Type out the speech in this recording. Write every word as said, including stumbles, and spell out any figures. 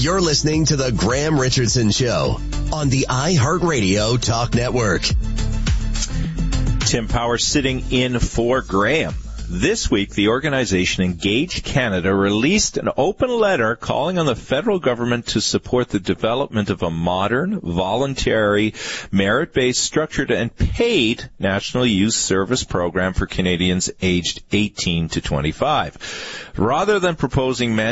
You're listening to the Graham Richardson Show on the iHeartRadio Talk Network. Tim Powers sitting in for Graham. This week, the organization Engage Canada released an open letter calling on the federal government to support the development of a modern, voluntary, merit-based, structured, and paid National Youth Service program for Canadians aged eighteen to twenty-five. Rather than proposing